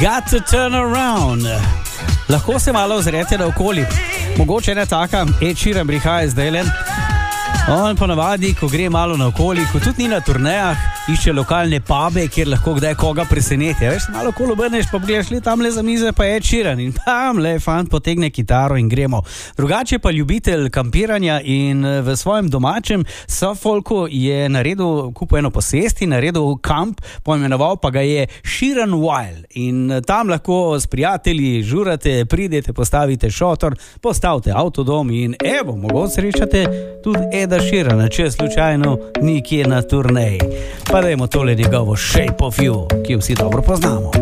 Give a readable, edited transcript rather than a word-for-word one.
Got to turn around. Lahko se malo ozrete naokoli. Mogoče ne taka, Ed Sheeran prihaja zdaj le. On ponavadi, ko gre malo naokoli, ko tudi ni na turnejah, išče lokalne pube, kjer lahko kdaj koga preseneti. Veš, malo kolo obrneš, pa pogledaš le tam le za mize, pa Ed Sheeran in tam le fant potegne kitaro in gremo. Drugače pa ljubitelj kampiranja in v svojem domačem Suffolku je naredil, kupil eno posesti, naredil kamp, poimenoval pa ga je Sheeran Wild. In tam lahko s prijatelji žurate, pridete, postavite šotor, postavite avtodom in evo, mogoče srečate tudi Eda Sheerana, če slučajno nikje na turneji. Pa dajmo tole njegovo Shape of You, ki jo vsi dobro poznamo.